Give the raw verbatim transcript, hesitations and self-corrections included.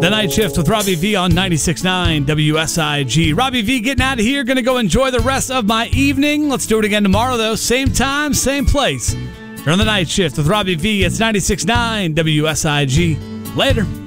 The Night Shift with Robbie V on ninety-six point nine W S I G. Robbie V getting out of here. Going to go enjoy the rest of my evening. Let's do it again tomorrow, though. Same time, same place. You're on The Night Shift with Robbie V. It's ninety-six point nine W S I G. Later.